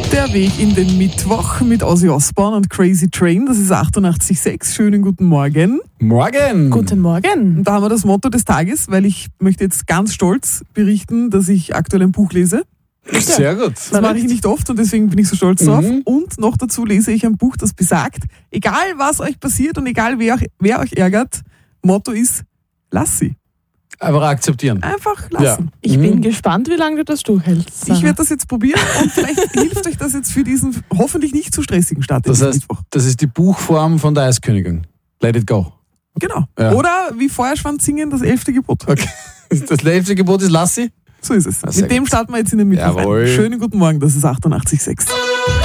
Der Weg in den Mittwoch mit Ozzy Osbourne und Crazy Train, das ist 88.6. Schönen guten Morgen. Morgen! Guten Morgen. Und da haben wir das Motto des Tages, weil ich möchte jetzt ganz stolz berichten, dass ich aktuell ein Buch lese. Sehr gut. Das mache ich nicht oft und deswegen bin ich so stolz drauf. Und noch dazu lese ich ein Buch, das besagt, egal was euch passiert und egal wer euch ärgert, Motto ist, lass sie. Aber akzeptieren. Einfach lassen. Ich bin gespannt, wie lange du das durchhältst. Ich werde das jetzt probieren und vielleicht hilft euch das jetzt für diesen hoffentlich nicht zu stressigen Start. Das heißt, Mittwoch. das ist die Buchform von der Eiskönigin. Let it go. Genau. Ja. Oder wie Feuerschwanz singen, das 11. Gebot. Okay. Das 11. Gebot ist Lassi? So ist es. Sehr Mit dem gut. starten wir jetzt in den Mittwoch Jawohl. rein. Schönen guten Morgen, das ist 88.6.